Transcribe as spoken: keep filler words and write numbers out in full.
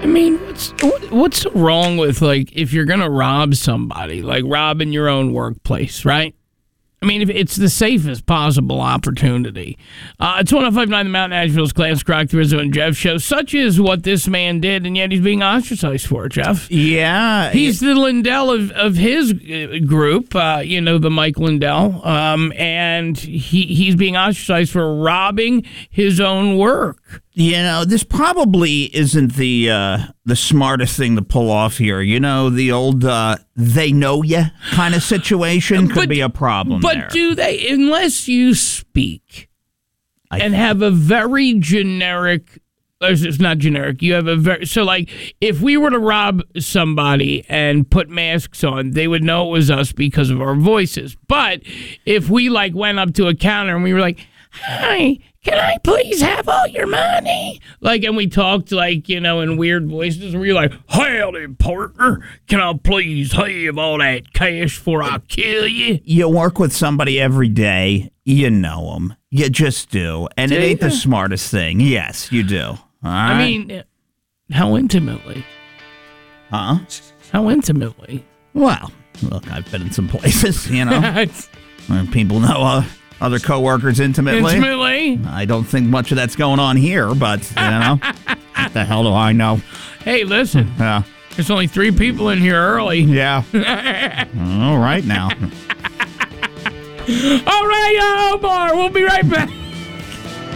I mean, what's what, what's wrong with, like, if you're going to rob somebody, like robbing your own workplace, right? I mean, if it's the safest possible opportunity. Uh, it's one oh five point nine The Mountain, Nashville's Classic Rock, the Rizzo and Jeff show. Such is what this man did, and yet he's being ostracized for it, Jeff. Yeah. He's the Lindell of, of his uh, group, uh, you know, the Mike Lindell, um, and he he's being ostracized for robbing his own work. You know, this probably isn't the uh, the smartest thing to pull off here. You know, the old uh, they know you kind of situation could But- be a problem But there. do they, unless you speak I- and have a very generic, or it's not generic, you have a very, so like, if we were to rob somebody and put masks on, they would know it was us because of our voices. But if we like went up to a counter and we were like, hi, can I please have all your money? Like, and we talked like, you know, in weird voices, and we were like, howdy, partner, can I please have all that cash before I kill you? You work with somebody every day. You know them. You just do. And Do it ain't ya? the smartest thing. Yes, you do. All right? I mean, how intimately? huh? How intimately? Well, look, I've been in some places, you know, where people know uh, other coworkers intimately. Intimately? I don't think much of that's going on here, but, you know, what the hell do I know? Hey, listen, Yeah. there's only three people in here early. Yeah. All right now. All right, Omar, we'll be right back.